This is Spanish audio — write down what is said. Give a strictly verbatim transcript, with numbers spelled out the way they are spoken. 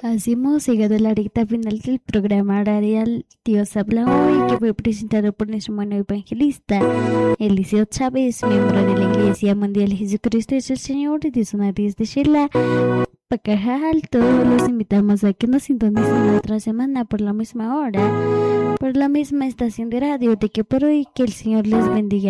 Así hemos llegado a la recta final del programa radial Dios habla hoy, que fue presentado por nuestro hermano evangelista Eliseo Chávez, miembro de la Iglesia Mundial Jesucristo es el Señor de Sonarias de Shela, Pacajal. Todos los invitamos a que nos sintonicen la otra semana por la misma hora, por la misma estación de radio. De que por hoy, que el Señor les bendiga.